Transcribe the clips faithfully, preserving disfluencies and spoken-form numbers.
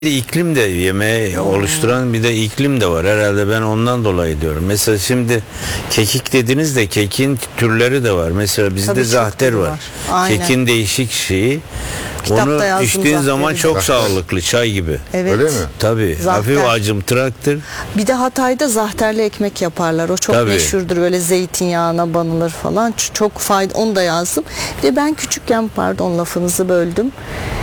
İklim de yemeği oluşturan bir de iklim de var herhalde, ben ondan dolayı diyorum. Mesela şimdi kekik dediniz de kekin türleri de var. Mesela bizde Tabii zahter var. var. Kekin değişik şeyi. Kitapta Onu yazdım içtiğin zahteri zaman de. çok sağlıklı, çay gibi. Evet. Öyle mi? Tabii. Zahter. Hafif acımtıraktır. Bir de Hatay'da zahterli ekmek yaparlar. O çok Tabii. meşhurdur. Böyle zeytinyağına banılır falan. Ç- Çok fayda. Onu da yazdım. Bir de ben küçükken, pardon lafınızı böldüm.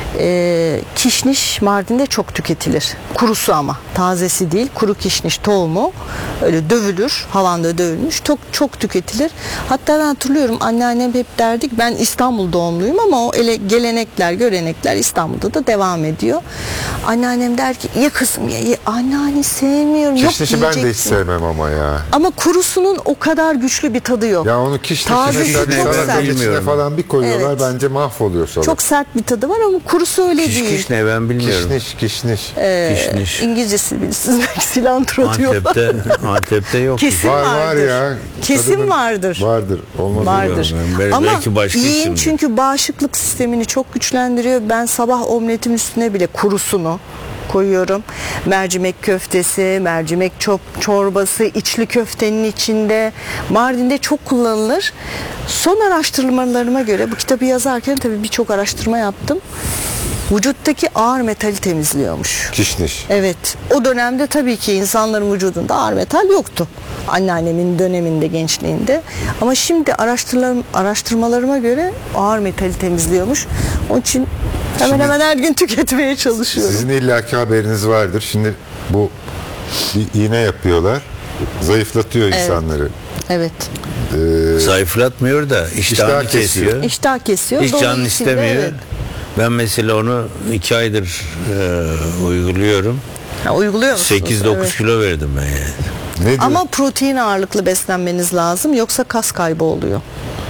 Ee, kişniş Mardin'de çok tüketilir. Kurusu ama. Tazesi değil. Kuru kişniş tohumu. Öyle dövülür. Havanda dövülmüş. Çok, çok tüketilir. Hatta ben hatırlıyorum, anneannem hep derdik. Ben İstanbul doğumluyum ama o ele, gelenekler, görenekler İstanbul'da da devam ediyor. Anneannem der ki ye kızım ye. ye. Anneanne sevmiyorum. Kişnişi yok, ben de hiç yiyeceksin. sevmem ama ya. Ama kurusunun o kadar güçlü bir tadı yok. Ya onu kişnişine Tazesi salata çok sert. içine falan bir koyuyorlar, Evet. bence mahvoluyor salata. Çok sert bir tadı var ama kurusu öyle değil. Kişniş ne ben bilmiyorum. Kişniş, kişniş. Ee, Kişniş. İngilizcesi bilirsiniz belki, silantro diyorlar. Antep'te, Antep'te yok. Kesin Var var vardır. ya. Kesin Tadının- vardır. Vardır. Olmaz Vardır. Ben- ben- Ama belki başka yiyin isimdir. çünkü bağışıklık sistemini çok güçlendiriyor. Ben sabah omletim üstüne bile kurusunu koyuyorum. Mercimek köftesi, mercimek çop çorbası, içli köftenin içinde. Mardin'de çok kullanılır. Son araştırmalarıma göre, bu kitabı yazarken tabii birçok araştırma yaptım. Vücuttaki ağır metali temizliyormuş. Kişniş. Evet. O dönemde tabii ki insanların vücudunda ağır metal yoktu. Anneannemin döneminde, gençliğinde. Ama şimdi araştırmalarım, araştırmalarıma göre ağır metali temizliyormuş. Onun için hemen Şimdi- hemen her gün tüketmeye çalışıyorum. Sizin illaki haberiniz vardır. Şimdi bu bir iğne yapıyorlar. Zayıflatıyor insanları. Evet. Ee, Zayıflatmıyor da iştahını İştah kesiyor. kesiyor. İştah kesiyor. Hiç canın Dolayısıyla istemiyor. evet. Ben mesela onu iki aydır e, uyguluyorum. Ha, uyguluyor musunuz? sekiz dokuz Evet. kilo verdim ben yani. ne diyor? Ama protein ağırlıklı beslenmeniz lazım, yoksa kas kaybı oluyor.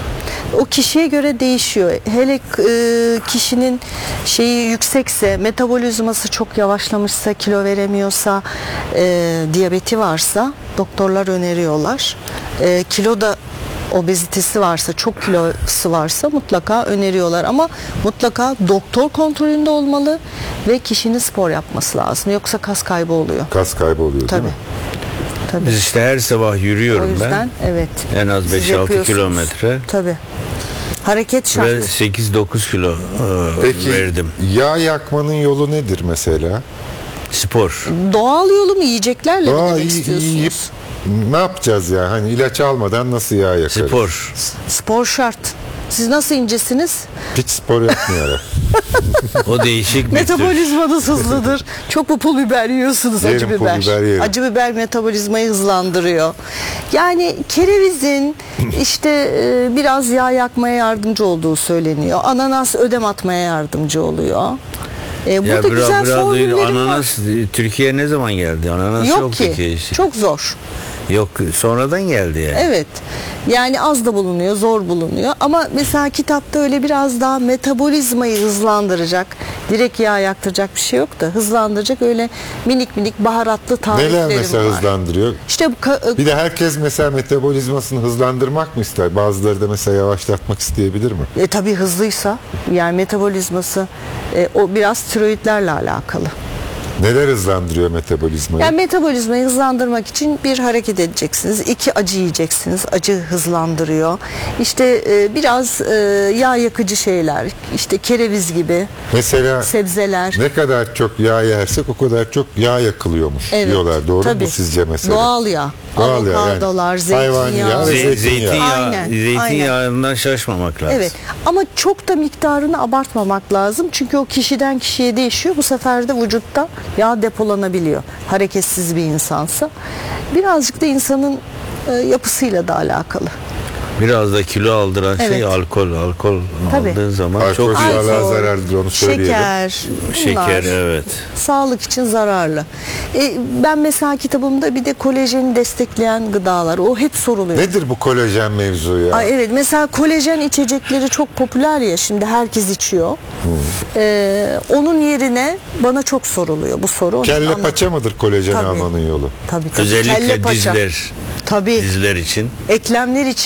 O kişiye göre değişiyor. Hele e, kişinin şeyi yüksekse, metabolizması çok yavaşlamışsa, kilo veremiyorsa, e, diyabeti varsa doktorlar öneriyorlar. E, kilo da obezitesi varsa, çok kilosu varsa mutlaka öneriyorlar, ama mutlaka doktor kontrolünde olmalı ve kişinin spor yapması lazım. Yoksa kas kaybı oluyor. Kas kaybı oluyor değil Tabii. mi? Tabii. Biz işte her sabah O yürüyorum yüzden ben. evet. En az Siz beş altı yapıyorsunuz. kilometre. Tabii. Hareket şart. Ve sekiz dokuz kilo e, Peki verdim. yağ yakmanın yolu nedir mesela? Spor. Doğal yolu mu, yiyeceklerle mi Aa, demek y- istiyorsunuz? yiyip ne yapacağız ya? Hani ilaç almadan nasıl yağ yakarız? Spor. Spor şart. Siz nasıl incesiniz? Hiç spor yapmıyor. O değişik bir tür. Metabolizmanız hızlıdır. Çok mu pul biber yiyorsunuz? Yerim, Acı pul biber. biber yerim. Acı biber metabolizmayı hızlandırıyor. Yani kerevizin işte e, biraz yağ yakmaya yardımcı olduğu söyleniyor. Ananas ödem atmaya yardımcı oluyor. E, Ya burada biraz güzel biraz değil, formüllerim var. ananas Türkiye ne zaman geldi? Ananas Yok yoktu ki. ki. işte. Çok zor. Yok, sonradan geldi yani. Evet. Yani az da bulunuyor, zor bulunuyor. Ama mesela kitapta öyle biraz daha metabolizmayı hızlandıracak, direkt yağ yaktıracak bir şey yok da hızlandıracak öyle minik minik baharatlı tariflerim Neler mesela var. hızlandırıyor? İşte bu ka- Bir de herkes mesela metabolizmasını hızlandırmak mı ister? Bazıları da mesela yavaşlatmak isteyebilir mi? e, tabii hızlıysa, yani metabolizması e, o biraz tiroidlerle alakalı. Neler hızlandırıyor metabolizmayı? Yani metabolizmayı hızlandırmak için bir, hareket edeceksiniz. İki, acı yiyeceksiniz. Acı hızlandırıyor. İşte e, biraz e, yağ yakıcı şeyler. İşte kereviz gibi Mesela sebzeler. ne kadar çok yağ yersek o kadar çok yağ yakılıyormuş Evet, diyorlar. Doğru tabii. mu sizce mesela? Doğal yağ. Doğal yağ, Avokadolar, yani hayvani zeytinyağı. yağ ve Ze- zeytinyağı. zeytinyağı, Aynen, zeytinyağından şaşmamak lazım. Evet, ama çok da miktarını abartmamak lazım. Çünkü o kişiden kişiye değişiyor. Bu sefer de vücutta yağ depolanabiliyor. Hareketsiz bir insansa. Birazcık da insanın e, yapısıyla da alakalı. Biraz da kilo aldıran şey Evet. alkol. Alkol Tabii. aldığın zaman Alkol çok sağlığa Alkol, zararlıdır, onu söyleyelim. Şeker, şeker, bunlar evet. sağlık için zararlı. E, ben mesela kitabımda bir de kolajeni destekleyen gıdalar, o hep soruluyor. Nedir bu kolajen mevzu ya? Ay evet, mesela kolajen içecekleri çok popüler ya, şimdi herkes içiyor. Ee, onun yerine bana çok soruluyor bu soru. Onun için Kelle anlat- paça mıdır kolajen Tabii. almanın yolu? Tabii, tabii. Kelle Özellikle paça. dizler. Tabii. Dizler için. Eklemler için bir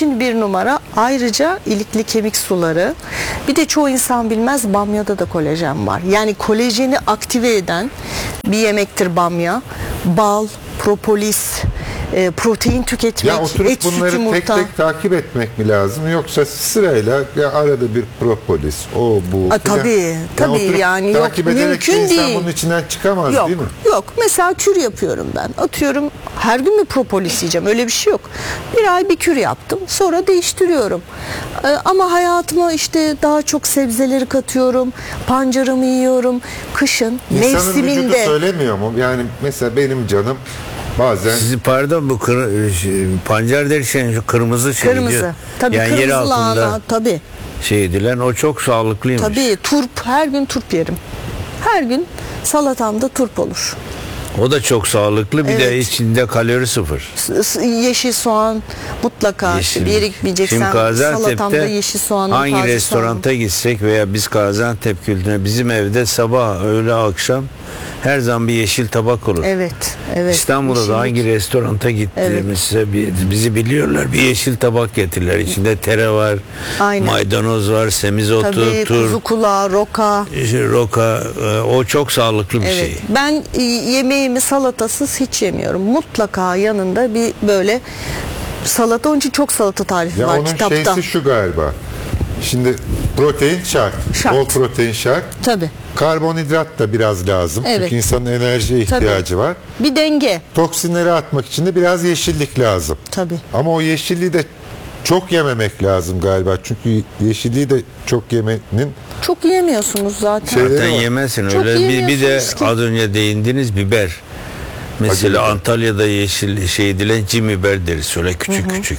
numara. Ayrıca ilikli kemik suları. Bir de çoğu insan bilmez, bamyada da kolajen var. Yani kolajeni aktive eden bir yemektir bamya. Bal, propolis, e, protein tüketmek, Ya oturup et, süt, bunları tek yumurta. tek takip etmek mi lazım, yoksa sırayla ya arada bir propolis, o bu A, filan. tabii, tabii oturup yani yok, takip ederek mümkün de insan değil. bunun içinden çıkamaz Yok, değil mi? yok. Mesela kür yapıyorum ben. Atıyorum, her gün mü propolis yiyeceğim? Öyle bir şey yok. Bir ay bir kür yaptım. Sonra değiştiriyorum. Ee, ama hayatıma işte daha çok sebzeleri katıyorum. Pancarımı yiyorum. Kışın, İnsanın vücudu mevsiminde. söylemiyor mu? Yani mesela benim canım bazen Sizi pardon, bu kır, şey, pancar derken şu kırmızı şey Kırmızı. diyor. Tabii yani yer kırmızı altında lahana. Tabii. şey edilen, o çok sağlıklıymış. Tabii turp. Her gün turp yerim. Her gün salatamda turp olur. O da çok sağlıklı, bir de Evet. içinde kalori sıfır. S- s- Yeşil soğan mutlaka. Yeşil. Bir yere gitmeyeceksem Şimdi salatamda Gaziantep'te yeşil soğanı, hangi taze restoranta gitsek veya biz Gaziantep kültürüne, bizim evde sabah, öğle, akşam her zaman bir yeşil tabak olur. soğan. Evet, evet. İstanbul'da da Yeşillik. hangi restoranta gittiğimizde bi- bizi biliyorlar, bir yeşil tabak getirirler. İçinde tere var, Aynen. maydanoz var, semizotu, Tabii tur, kuzu kulağı, roka. işte roka, e, o çok sağlıklı bir Evet. şey. Ben e, yemeğimi salatasız hiç yemiyorum. Mutlaka yanında bir böyle salata. Onun için çok salata tarifi ya var onun kitapta. şeysi şu galiba. Şimdi protein şart. Şart. Bol protein şart. Tabii. Karbonhidrat da biraz lazım. Evet. Çünkü insanın enerjiye ihtiyacı var. Bir denge. Toksinleri atmak için de biraz yeşillik lazım. Tabii. Ama o yeşilliği de çok yememek lazım galiba. Çünkü yeşilliği de çok yemenin Çok yiyemiyorsunuz zaten. Şey- Zaten var. yemezsin Çok öyle. Bir, bir de yemiyorsunuz ki. az önce değindiniz, biber. Mesela Acı biber. Antalya'da yeşil şey edilen cin biber deriz, şöyle küçük küçük.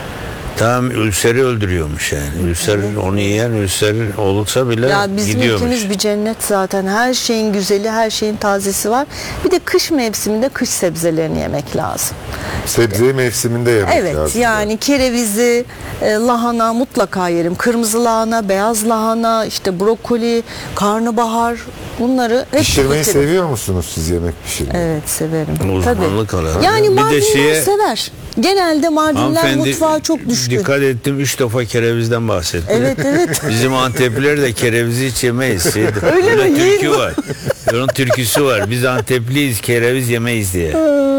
Tam ülseri öldürüyormuş yani. Ülser, onu yiyen ülser olursa bile Ya bizim gidiyormuş. ülkemiz bir cennet zaten. Her şeyin güzeli, her şeyin tazesi var. Bir de kış mevsiminde kış sebzelerini yemek lazım. sebzeyi mevsiminde yemek Evet, lazım. yani kerevizi, e, lahana mutlaka yerim. Kırmızı lahana, beyaz lahana, işte brokoli, karnabahar, bunları hep Pişirmeyi tüketirim. seviyor musunuz siz, yemek pişirmeyi? Evet, severim. Uzmanlık Tabii. alanı. Yani Bir de Mardinler şeye- sever. Genelde Mardinler Hanımefendi, mutfağa çok düşkün. dikkat ettim, üç defa kerevizden bahsetti. Evet, evet. Bizim Antepliler de kerevizi hiç yemeyiz. Şey, Öyle mi? türkü Yiyin mi? var. Onun türküsü var. Biz Antepliyiz, kereviz yemeyiz diye.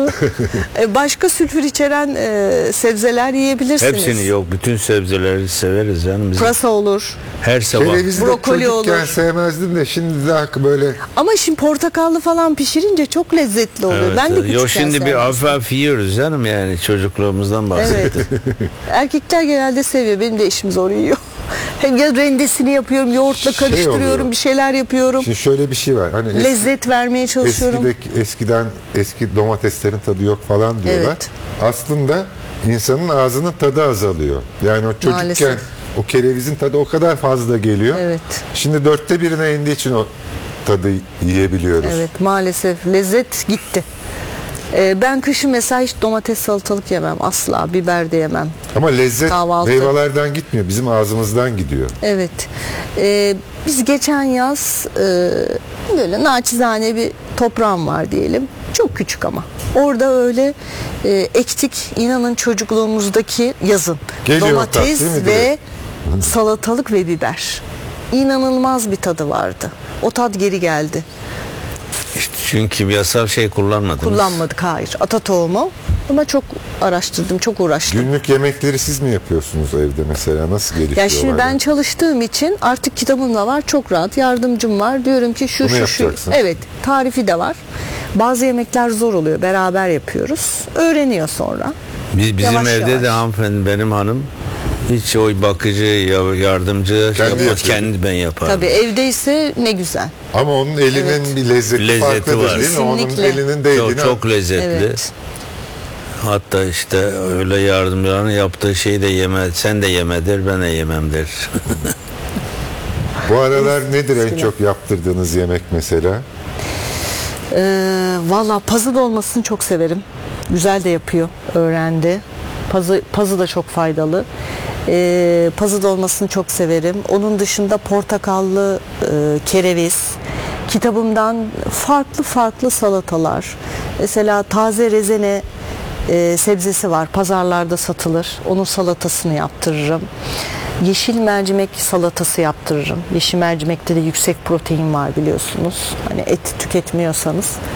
E, Başka sülfür içeren e, sebzeler yiyebilirsiniz. Hepsini yok. Bütün sebzeleri severiz canım. Biz Pırasa olur. her sabah. Kerevizi de Brokoli çocukken olur. sevmezdim de şimdi daha böyle Ama şimdi portakallı falan pişirince çok lezzetli oluyor. Evet, ben de evet. küçükken Yok şimdi bir sevmezdim. hafif hafif yiyoruz canım, yani çocukluğumuzdan bahsettik. Evet. Erkekler genelde seviyor. Benim de eşim zor yiyor. Hem ya rendesini yapıyorum, yoğurtla Şey karıştırıyorum, oluyor. bir şeyler yapıyorum. şimdi şöyle bir şey var. Hani eski- Lezzet vermeye çalışıyorum. eskideki, eskiden eski domateslerin tadı yok falan diyorlar. Evet. Aslında insanın ağzının tadı azalıyor. Yani o çocukken Maalesef. o kerevizin tadı o kadar fazla geliyor. Evet. Şimdi dörtte birine indiği için o tadı yiyebiliyoruz. Evet, maalesef lezzet gitti. Ee, ben kışın mesela hiç domates, salatalık yemem asla, biber de yemem. Ama lezzet Kahvaltı. meyvelerden gitmiyor. Bizim ağzımızdan gidiyor. Evet. Ee, biz geçen yaz e, böyle naçizane bir toprağım var diyelim. Çok küçük ama. Orada öyle e, ektik, inanın çocukluğumuzdaki yazın. Geliyor Domates tat, değil mi ve salatalık ve biber. İnanılmaz bir tadı vardı. O tat geri geldi. İşte çünkü kimyasal şey kullanmadınız. Kullanmadık, hayır. Ata tohumu. Ama çok araştırdım, çok uğraştım. Günlük yemekleri siz mi yapıyorsunuz evde mesela? Nasıl gelişiyor? Ya şimdi ben çalıştığım için artık kitabım da var, çok rahat yardımcım var. Diyorum ki şu Bunu şu şu. yapacaksın. Evet, tarifi de var. Bazı yemekler zor oluyor, beraber yapıyoruz. Öğreniyor sonra. Biz, bizim Yavaş evde yavaş. de hanımefendi, benim hanım hiç o bakıcı, ya- yardımcı Kendi yapmaz, yapıyor. kendi ben yaparım. Tabii evdeyse ne güzel. Ama onun elinin Evet. bir lezzeti, Lezzeti farklıdır var. değil mi? Onun Kesinlikle. elinin değdiğini Çok, çok lezzetli. Evet. Hatta işte öyle yardımcıların yaptığı şeyi de yeme, sen de yeme der, ben de yemem der. Bu aralar nedir en çok yaptırdığınız yemek mesela? Ee, Valla pazı dolmasını çok severim. Güzel de yapıyor, öğrendi. Pazı, pazı da çok faydalı. Ee, pazı dolmasını çok severim. Onun dışında portakallı e, kereviz. Kitabımdan farklı farklı salatalar. Mesela taze rezene e, sebzesi var. Pazarlarda satılır. Onun salatasını yaptırırım. Yeşil mercimek salatası yaptırırım. Yeşil mercimekte de yüksek protein var biliyorsunuz. Hani et tüketmiyorsanız